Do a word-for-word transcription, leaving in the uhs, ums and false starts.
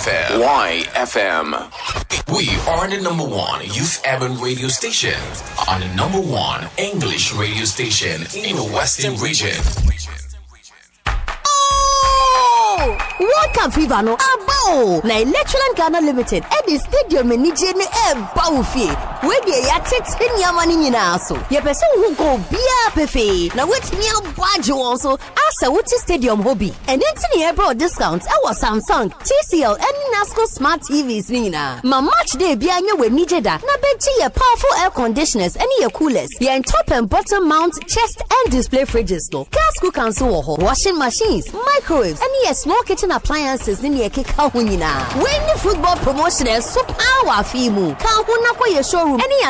F M. Y F M. We are the number one youth urban radio station and the number one English radio station in the Western region. World Cup fever no abo na Electroland Ghana Limited e di stadium ni je ni e ba wo fie we de ya tete nyama ni nyina so ye pese hu go bia pefe na wetimi abage won so asa wuti stadium hobby and entini e bro discounts e was Samsung, T C L and Nasco smart T Vs ni na ma match day bia nya we ni jeda na beji ye powerful air conditioners and ye coolers ye top and bottom mount chest and display fridges no gas cooker so wo washing machines microwaves and ye small kitchen appliances in your kika hunina. When the football promotion is so power fimu, can huna kwa your showroom any